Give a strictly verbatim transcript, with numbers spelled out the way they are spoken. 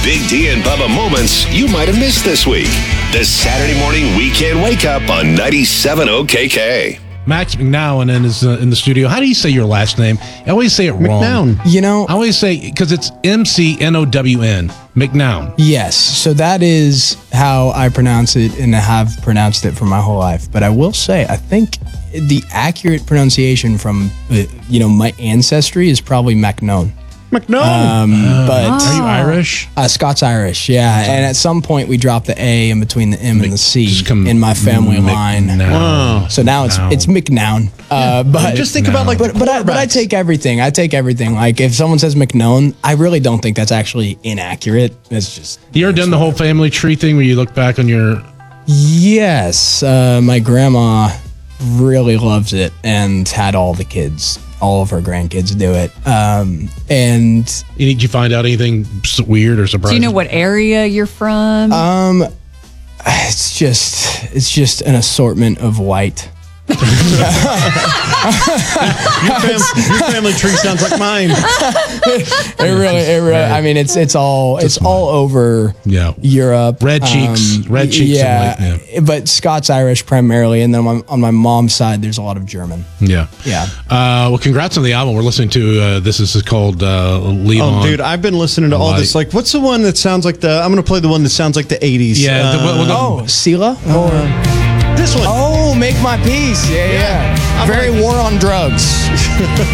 Big D and Bubba moments you might have missed this week. The Saturday morning weekend wake up on ninety-seven O K K. Max McNown is uh, in the studio. How do you say your last name? I always say it wrong. McNown. You know, I always say, because it's M C N O W N. McNown. yes. So that is how I pronounce it and I have pronounced it for my whole life. But I will say, I think the accurate pronunciation from, uh, you know, my ancestry is probably McNown. McNown. Um, but Are you Irish? uh, Scots Irish, yeah. And at some point we dropped the A in between the M and the C Just come in my family line. McNown. Wow. So now it's McNown. it's McNown. Uh, but Just think about like But but I, but I quarterbacks. take everything. I take everything. Like if someone says McKnown, I really don't think that's actually inaccurate. It's just You ever done the whole family tree thing where you look back on your... yes. Uh, my grandma really loves it and had all the kids, all of her grandkids do it. Um, and Did you find out anything s- weird or surprising? Do you know what area you're from? um, it's just it's just an assortment of white. Your, fam- your family tree sounds like mine. It really, it really. I mean, it's it's all it's all over Yeah. Europe. Red cheeks, red cheeks Yeah, and white, but Scots Irish primarily, and then on my, on my mom's side, there's a lot of German. Yeah. Yeah. Uh, well, congrats on the album. We're listening to, uh, this is called uh, Leave Oh, On. dude, I've been listening to all Light. this. Like, what's the one that sounds like the? I'm gonna play the one that sounds like the eighties. Yeah, the- Uh, well, the- Oh, Sela or this one. oh, Make My Peace. Yeah, yeah. I'm Very like- war on drugs.